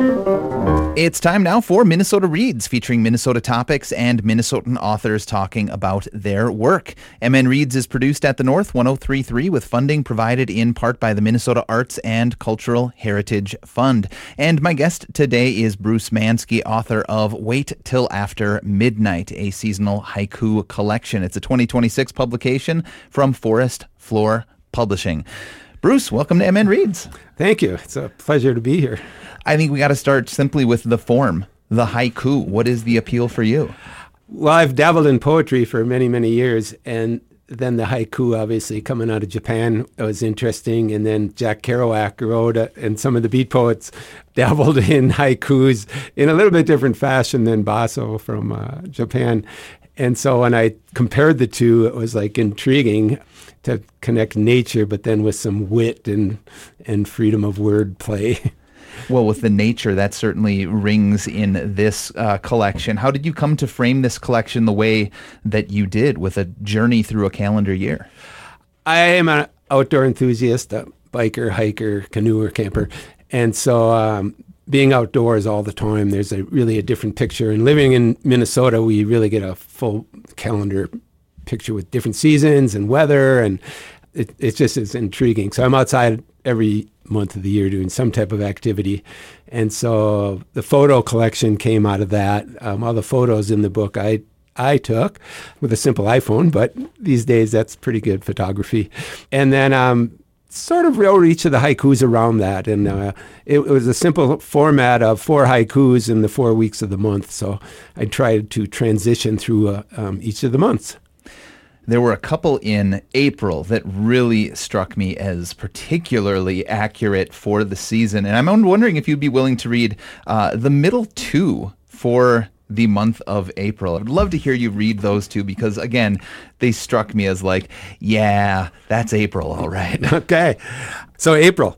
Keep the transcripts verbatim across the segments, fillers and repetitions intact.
It's time now for Minnesota Reads, featuring Minnesota topics and Minnesotan authors talking about their work. M N Reads is produced at the North one oh three point three with funding provided in part by the Minnesota Arts and Cultural Heritage Fund. And my guest today is Bruce Mansky, author of Wait Till After Midnight, a seasonal haiku collection. It's a twenty twenty-six publication from Forest Floor Publishing. Bruce, welcome to M N Reads. Thank you. It's a pleasure to be here. I think we got to start simply with the form, the haiku. What is the appeal for you? Well, I've dabbled in poetry for many, many years, and then the haiku, obviously, coming out of Japan was interesting. And then Jack Kerouac wrote, uh, and some of the beat poets dabbled in haikus in a little bit different fashion than Basso from uh, Japan. And so when I compared the two, it was like intriguing to connect nature, but then with some wit and and freedom of word play. Well, with the nature, that certainly rings in this uh, collection. How did you come to frame this collection the way that you did, with a journey through a calendar year? I am an outdoor enthusiast, a biker, hiker, canoeer, camper. And so um, being outdoors all the time, there's a really a different picture. And living in Minnesota, we really get a full calendar picture with different seasons and weather, and it, it just is intriguing. So I'm outside every month of the year doing some type of activity. And so the photo collection came out of that. Um, all the photos in the book I I took with a simple iPhone, but these days that's pretty good photography. And then um, sort of wrote each of the haikus around that. And uh, it, it was a simple format of four haikus in the four weeks of the month. So I tried to transition through uh, um, each of the months. There were a couple in April that really struck me as particularly accurate for the season. And I'm wondering if you'd be willing to read uh, the middle two for the month of April. I'd love to hear you read those two because, again, they struck me as like, yeah, that's April, all right. Okay. So April.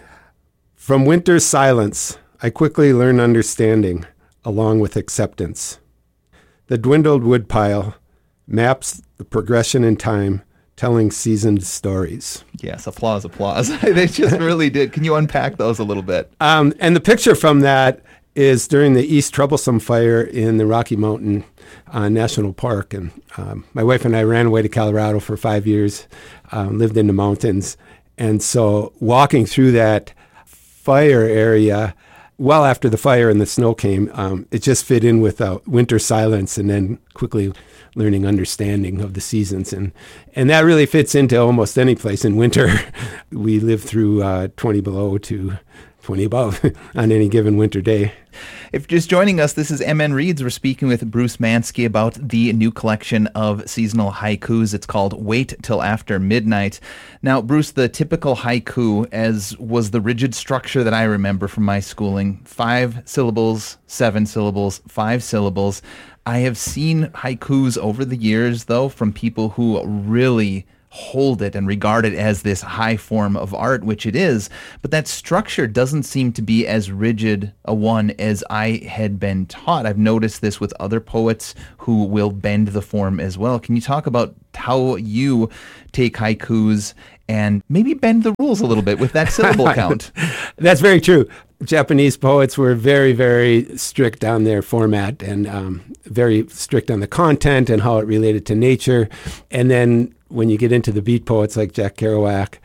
From winter's silence, I quickly learn understanding along with acceptance. The dwindled woodpile maps the progression in time, telling seasoned stories. Yes, applause, applause. They just really did. Can you unpack those a little bit? Um, and the picture from that is during the East Troublesome Fire in the Rocky Mountain uh, National Park. And um, my wife and I ran away to Colorado for five years, um, lived in the mountains. And so walking through that fire area, well after the fire and the snow came, um, it just fit in with uh, winter silence and then quickly learning understanding of the seasons. And and that really fits into almost any place in winter. We live through uh, twenty below to twenty above on any given winter day. If you're just joining us, this is M N Reads. We're speaking with Bruce Mansky about the new collection of seasonal haikus. It's called Wait Till After Midnight. Now, Bruce, the typical haiku, as was the rigid structure that I remember from my schooling, five syllables, seven syllables, five syllables. I have seen haikus over the years, though, from people who really hold it and regard it as this high form of art, which it is, but that structure doesn't seem to be as rigid a one as I had been taught. I've noticed this with other poets who will bend the form as well. Can you talk about how you take haikus and maybe bend the rules a little bit with that syllable count? That's very true. Japanese poets were very, very strict on their format and um, very strict on the content and how it related to nature. And then when you get into the beat poets like Jack Kerouac,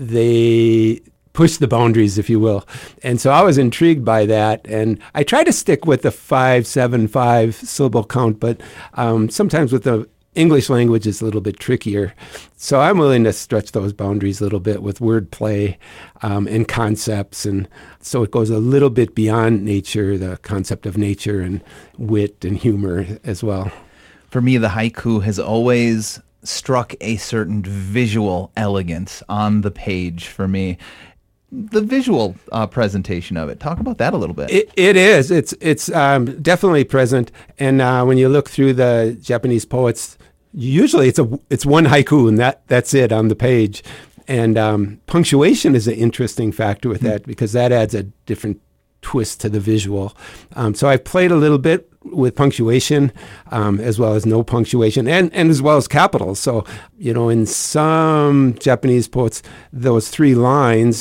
they push the boundaries, if you will. And so I was intrigued by that. And I try to stick with the five, seven, five syllable count, but um, sometimes with the English language is a little bit trickier. So I'm willing to stretch those boundaries a little bit with wordplay um, and concepts. And so it goes a little bit beyond nature, the concept of nature and wit and humor as well. For me, the haiku has always struck a certain visual elegance on the page for me. The visual uh, presentation of it. Talk about that a little bit. It, it is. It's it's um, definitely present. And uh, when you look through the Japanese poets, usually it's a it's one haiku and that that's it on the page. And um, punctuation is an interesting factor with that because that adds a different twist to the visual. Um, so I played a little bit with punctuation um, as well as no punctuation and, and as well as capitals. So, you know, in some Japanese poets, those three lines,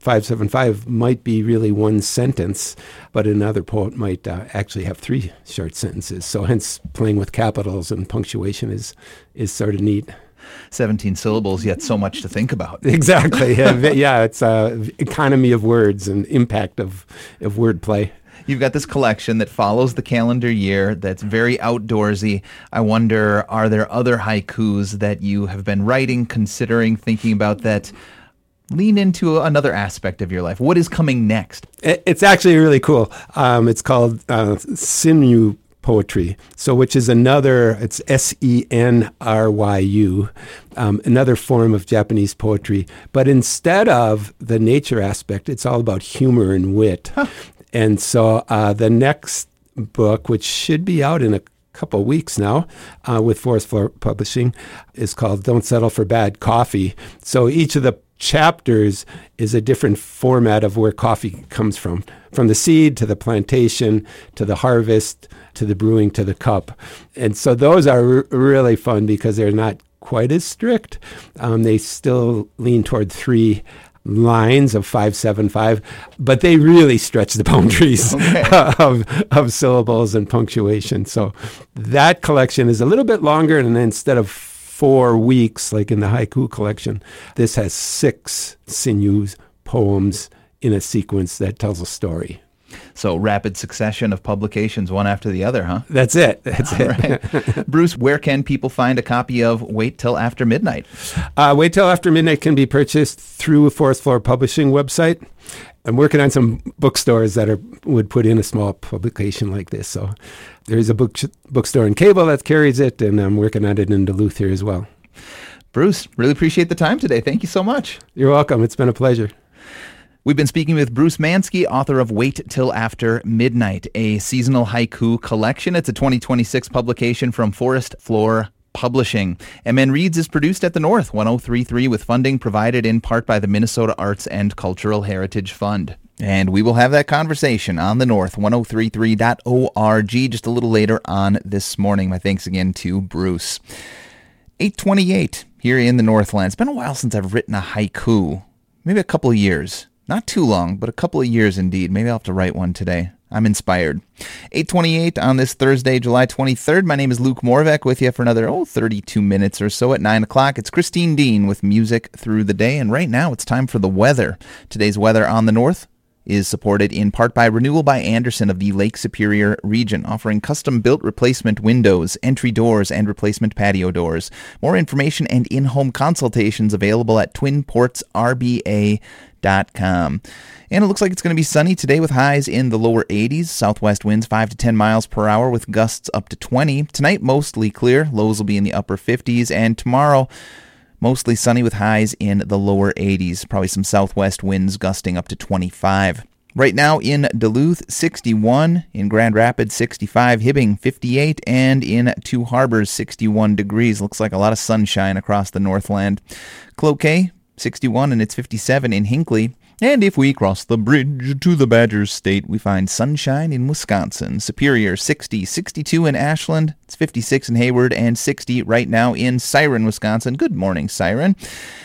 five seven five might be really one sentence, but another poet might uh, actually have three short sentences. So hence playing with capitals and punctuation is is sort of neat. seventeen syllables, yet so much to think about. Exactly. Yeah, it's uh, economy of words and impact of, of wordplay. You've got this collection that follows the calendar year that's very outdoorsy. I wonder, are there other haikus that you have been writing, considering, thinking about that lean into another aspect of your life? What is coming next? It's actually really cool. Um, it's called uh, Senryu poetry, so which is another, it's S E N R Y U, um, another form of Japanese poetry. But instead of the nature aspect, it's all about humor and wit. Huh. And so uh, the next book, which should be out in a couple of weeks now uh, with Forest Floor Publishing, is called Don't Settle for Bad Coffee. So each of the chapters is a different format of where coffee comes from, from the seed to the plantation to the harvest to the brewing to the cup. And so those are r- really fun because they're not quite as strict. Um, they still lean toward three lines of five seven five, but they really stretch the boundaries okay. of of syllables and punctuation. So that collection is a little bit longer, and instead of four weeks like in the haiku collection, this has six Senyus poems in a sequence that tells a story. So rapid succession of publications, one after the other, huh? That's it. That's All it. Right. Bruce, where can people find a copy of Wait Till After Midnight? Uh, Wait Till After Midnight can be purchased through Forest Floor Publishing website. I'm working on some bookstores that are would put in a small publication like this. So there's a book bookstore in Cable that carries it, and I'm working on it in Duluth here as well. Bruce, really appreciate the time today. Thank you so much. You're welcome. It's been a pleasure. We've been speaking with Bruce Mansky, author of Wait Till After Midnight, a seasonal haiku collection. It's a twenty twenty-six publication from Forest Floor Publishing. M N Reads is produced at the North one oh three point three with funding provided in part by the Minnesota Arts and Cultural Heritage Fund. And we will have that conversation on the North, one oh three point three dot org, just a little later on this morning. My thanks again to Bruce. eight twenty-eight here in the Northland. It's been a while since I've written a haiku, maybe a couple of years. Not too long, but a couple of years indeed. Maybe I'll have to write one today. I'm inspired. eight twenty-eight on this Thursday, July twenty-third. My name is Luke Morvek with you for another, oh, thirty-two minutes or so at nine o'clock. It's Christine Dean with music through the day. And right now it's time for the weather. Today's weather on the North is supported in part by Renewal by Andersen of the Lake Superior region, offering custom-built replacement windows, entry doors, and replacement patio doors. More information and in-home consultations available at twin ports r b a dot com. And it looks like it's going to be sunny today with highs in the lower eighties. Southwest winds five to ten miles per hour with gusts up to twenty. Tonight, mostly clear. Lows will be in the upper fifties. And tomorrow, mostly sunny with highs in the lower eighties. Probably some southwest winds gusting up to twenty-five. Right now in Duluth, sixty-one. In Grand Rapids, sixty-five. Hibbing, fifty-eight. And in Two Harbors, sixty-one degrees. Looks like a lot of sunshine across the Northland. Cloquet, sixty-one, and it's fifty-seven in Hinckley. And if we cross the bridge to the Badger State, we find sunshine in Wisconsin. Superior, sixty, sixty-two in Ashland. It's fifty-six in Hayward, and sixty right now in Siren, Wisconsin. Good morning, Siren.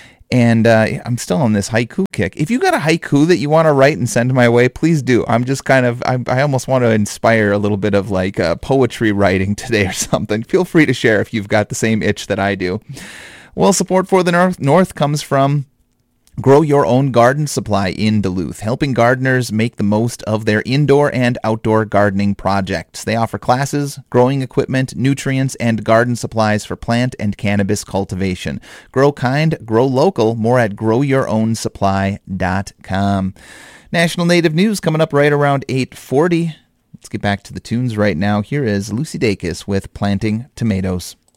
And uh, I'm still on this haiku kick. If you got a haiku that you want to write and send my way, please do. I'm just kind of, I, I almost want to inspire a little bit of like uh, poetry writing today or something. Feel free to share if you've got the same itch that I do. Well, support for the North, North comes from Grow Your Own Garden Supply in Duluth, helping gardeners make the most of their indoor and outdoor gardening projects. They offer classes, growing equipment, nutrients, and garden supplies for plant and cannabis cultivation. Grow kind, grow local. More at grow your own supply dot com. National Native News coming up right around eight forty. Let's get back to the tunes right now. Here is Lucy Dacus with Planting Tomatoes.